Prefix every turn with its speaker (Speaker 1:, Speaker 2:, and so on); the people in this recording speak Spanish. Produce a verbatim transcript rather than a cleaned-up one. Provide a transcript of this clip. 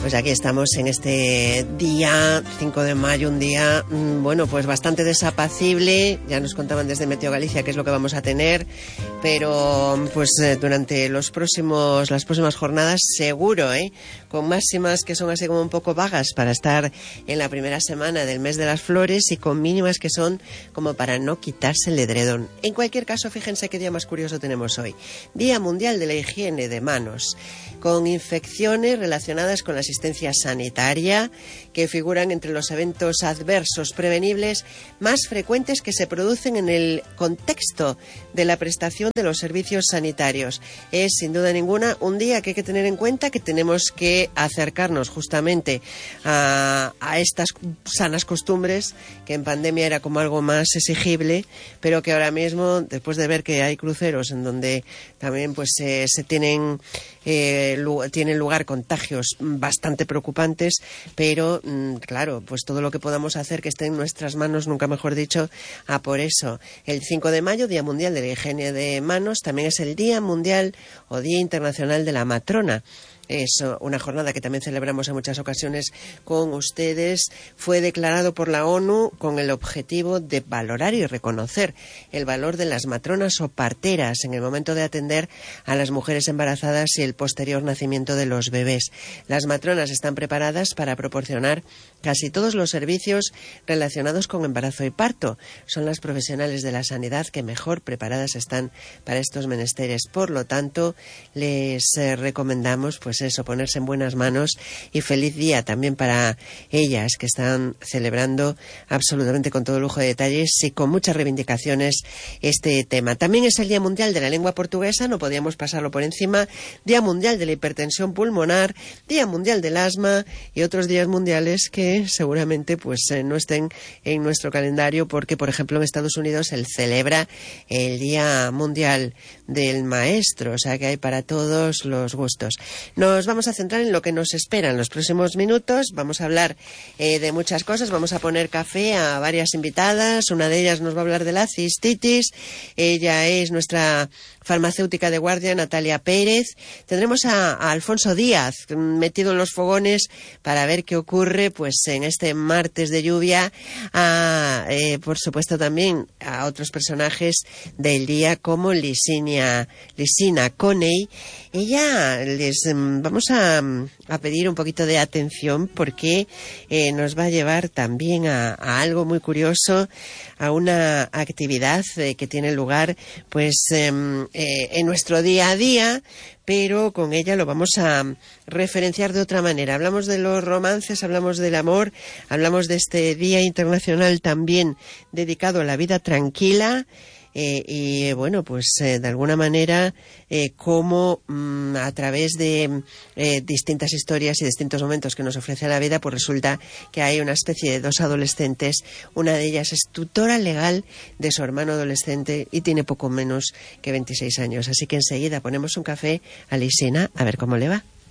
Speaker 1: Pues aquí estamos en este día cinco de mayo, un día, bueno, pues bastante desapacible. Ya nos contaban desde Meteo Galicia qué es lo que vamos a tener, pero pues durante los próximos, las próximas jornadas seguro, ¿eh? Con máximas que son así como un poco vagas para estar en la primera semana del mes de las flores y con mínimas que son como para no quitarse el edredón. En cualquier caso, fíjense qué día más curioso tenemos hoy. Día Mundial de la Higiene de Manos, con infecciones relacionadas con la asistencia sanitaria que figuran entre los eventos adversos prevenibles más frecuentes que se producen en el contexto de la prestación de los servicios sanitarios. Es sin duda ninguna un día que hay que tener en cuenta que tenemos que acercarnos justamente a, a estas sanas costumbres que en pandemia era como algo más exigible, pero que ahora mismo, después de ver que hay cruceros en donde también pues eh, se tienen eh, lu- tienen lugar contagios bastante preocupantes, pero mm, claro, pues todo lo que podamos hacer que esté en nuestras manos, nunca mejor dicho, a por eso. El cinco de mayo, Día Mundial de la Higiene de Manos, también es el Día Mundial o Día Internacional de la Matrona. Es una jornada que también celebramos en muchas ocasiones con ustedes. Fue declarado por la ONU con el objetivo de valorar y reconocer el valor de las matronas o parteras en el momento de atender a las mujeres embarazadas y el posterior nacimiento de los bebés. Las matronas están preparadas para proporcionar casi todos los servicios relacionados con embarazo y parto. Son las profesionales de la sanidad que mejor preparadas están para estos menesteres. Por lo tanto, les eh, recomendamos pues eso, ponerse en buenas manos, y feliz día también para ellas que están celebrando absolutamente con todo lujo de detalles y con muchas reivindicaciones este tema. También es el Día Mundial de la Lengua Portuguesa, no podíamos pasarlo por encima, Día Mundial de la Hipertensión Pulmonar, Día Mundial del Asma y otros días mundiales que seguramente pues eh, no estén en nuestro calendario porque, por ejemplo, en Estados Unidos se celebra el Día Mundial del Maestro, o sea que hay para todos los gustos. Nos vamos a centrar en lo que nos espera en los próximos minutos. Vamos a hablar eh, de muchas cosas. Vamos a poner café a varias invitadas. Una de ellas nos va a hablar de la cistitis. Ella es nuestra farmacéutica de guardia, Natalia Pérez. Tendremos a, a Alfonso Díaz metido en los fogones para ver qué ocurre pues en este martes de lluvia. A, eh, por supuesto también a otros personajes del día como Lisinia, Lisina Coney. Ella les vamos a, a pedir un poquito de atención porque eh, nos va a llevar también a, a algo muy curioso, a una actividad eh, que tiene lugar pues eh, eh, en nuestro día a día, pero con ella lo vamos a referenciar de otra manera. Hablamos de los romances, hablamos del amor, hablamos de este Día Internacional también dedicado a la vida tranquila. Eh, y bueno, pues eh, de alguna manera eh, cómo mm, a través de eh, distintas historias y distintos momentos que nos ofrece la vida, pues resulta que hay una especie de dos adolescentes. Una de ellas es tutora legal de su hermano adolescente y tiene poco menos que veintiséis años. Así que enseguida ponemos un café a Lisina a ver cómo le va.